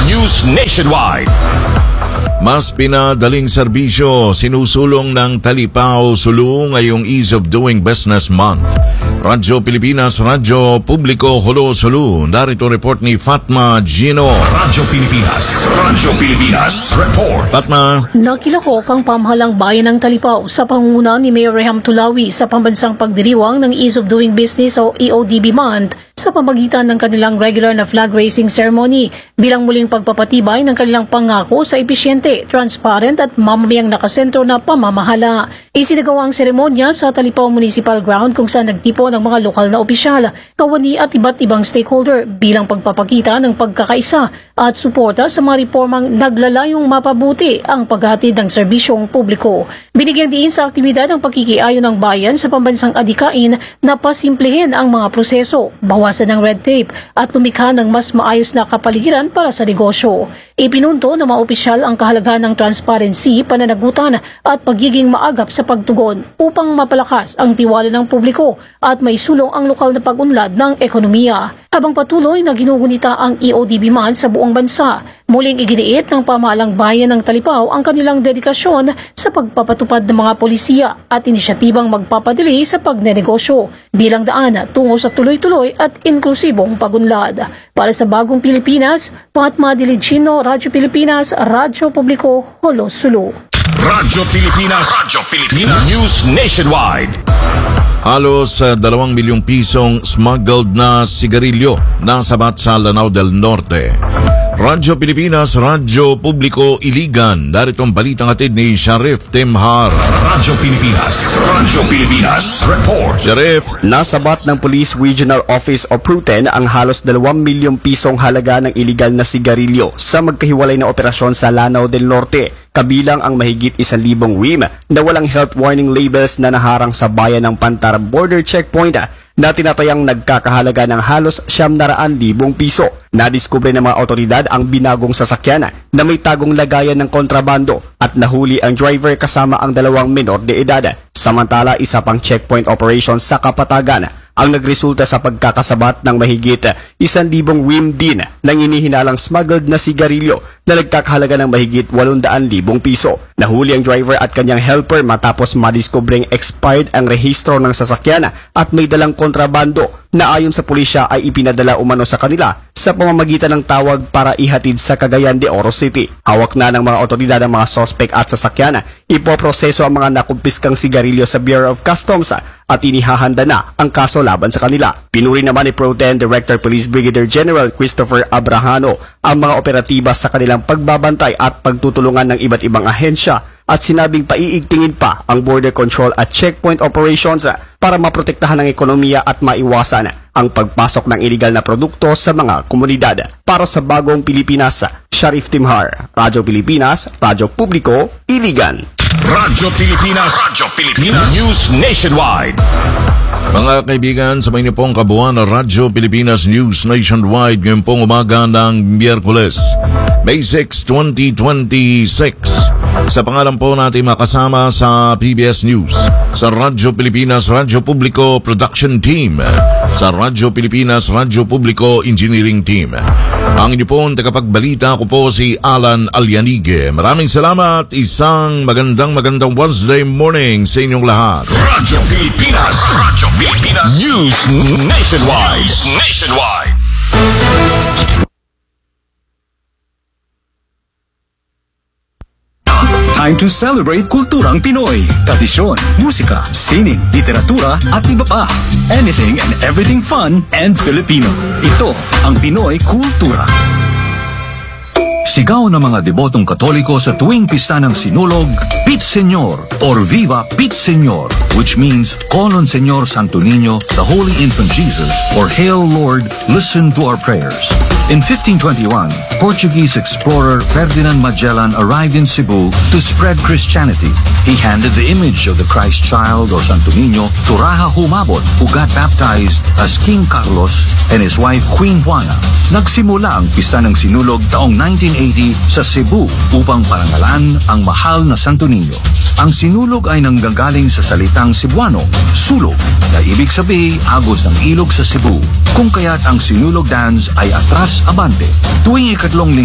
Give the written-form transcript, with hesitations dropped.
News Nationwide. Mas pinadaling serbisyo sinusulong ng Talipao Sulu ngayong Ease of Doing Business Month. Radyo Pilipinas, Radyo Publiko, Hulo Sulu. Narito report ni Fatma Gino. Radyo Pilipinas report. Fatma. Nakilahok ang pamahalang bayan ng Talipao sa pangunguna ni Mayor Reham Tulawi sa pambansang pagdiriwang ng Ease of Doing Business o EODB Month sa pamagitan ng kanilang regular na flag raising ceremony bilang muling pagpapatibay ng kanilang pangako sa episyente, transparent at mamamayang nakasentro na pamamahala. Isinagawa ang seremonya sa Talipao Municipal Ground kung saan nagtipo ng mga lokal na opisyal, kawani at iba't ibang stakeholder bilang pagpapakita ng pagkakaisa at suporta sa mga reformang naglalayong mapabuti ang paghatid ng serbisyong publiko. Binigyan din sa aktibidad ang pagkikiayon ng bayan sa pambansang adikain na pasimplehin ang mga proseso, bawasan ng red tape at lumikha ng mas maayos na kapaligiran para sa negosyo. Ipinunto ng mga opisyal ang kahalagahan ng transparency, pananagutan at pagiging maagap sa pagtugon upang mapalakas ang tiwala ng publiko at may sulong ang lokal na pag-unlad ng ekonomiya. Habang patuloy na ginugunita ang EODB Month sa buong bansa, muling iginiit ng pamahalang bayan ng Talipao ang kanilang dedikasyon sa pagpapatupad ng mga polisiya at inisyatibang magpapadali sa pagnenegosyo bilang daan tungo sa tuloy-tuloy at inklusibong pag-unlad. Para sa Bagong Pilipinas, Fatma Diligino, Radyo Pilipinas, Radyo Publiko, Hulo Sulu. Radyo Pilipinas News Nationwide. Halos 2 milyong pisong smuggled na sigarilyo nasabat sa Lanao del Norte. Radyo Pilipinas, Radyo Publiko, Iligan. Narito ang balitang hatid ni Sharif Timhar. Radyo Pilipinas report. Sharif. Nasabat ng Police Regional Office o PRUTEN ang halos 2 milyong pisong halaga ng iligal na sigarilyo sa magkahiwalay na operasyon sa Lanao del Norte, kabilang ang mahigit 1,000 WIM na walang health warning labels na naharang sa bayan ng Pantara Border Checkpoint na tinatayang nagkakahalaga ng halos 900,000 piso. Nadiskubre ng mga otoridad ang binagong sasakyan na may tagong lagayan ng kontrabando at nahuli ang driver kasama ang 2 menor de edad. Samantala, isa pang checkpoint operation sa Kapatagan ang nagresulta sa pagkakasabat ng mahigit 1,000 WIM din ng inihinalang smuggled na sigarilyo na nagkakahalaga ng mahigit 800,000 piso. Nahuli ang driver at kanyang helper matapos madiskubreng expired ang rehistro ng sasakyan at may dalang kontrabando na ayon sa pulisya ay ipinadala umano sa kanila sa pamamagitan ng tawag para ihatid sa Cagayan de Oro City. Hawak na ng mga otoridad ang mga sospek at sasakyan. Ipoproseso ang mga nakumpiskang sigarilyo sa Bureau of Customs at inihahanda na ang kaso laban sa kanila. Pinuri naman ni PRO-10 Director Police Brigadier General Christopher Abrahano ang mga operatiba sa kanilang pagbabantay at pagtutulungan ng iba't ibang ahensya at sinabing paiigtingin pa ang border control at checkpoint operations para maprotektahan ang ekonomiya at maiwasan ang pagpasok ng iligal na produkto sa mga komunidad. Para sa Bagong Pilipinas, Sharif Timhar, Radyo Pilipinas, Radyo Publiko, Iligan. Radyo Pilipinas News Nationwide. Mga kaibigan, sa may pong kabuuan na Radyo Pilipinas News Nationwide ngayong pong umaga ng Miyerkules, May 6, 2026. Sa pangalan po natin makasama sa PBS News, sa Radyo Pilipinas, Radyo Publiko Production Team, sa Radyo Pilipinas, Radyo Publiko Engineering Team. Ang inyo pong tagapagbalita ko po si Alan Alyanige. Maraming salamat. Isang magandang Wednesday morning sa inyong lahat. Radyo Pilipinas News Nationwide. Time to celebrate kulturang Pinoy. Tradisyon, musika, sining, literatura at iba pa. Anything and everything fun and Filipino. Ito ang Pinoy Kultura. Sigaw ng mga debotong Katoliko sa tuwing pista ng Sinulog, Pit Señor or Viva Pit Señor, which means call on Señor Santo Niño, the Holy Infant Jesus, or Hail Lord, listen to our prayers. In 1521, Portuguese explorer Ferdinand Magellan arrived in Cebu to spread Christianity. He handed the image of the Christ child or Santo Niño to Raja Humabon, who got baptized as King Carlos and his wife Queen Juana. Nagsimula ang pista ng Sinulog taong 1980 sa Cebu upang parangalan ang mahal na Santo Niño. Ang sinulog ay nanggagaling sa salitang Cebuano, sulog, na ibig sabihin agos ng ilog sa Cebu, kung kaya't ang sinulog dance ay atras abante. Tuwing ikatlong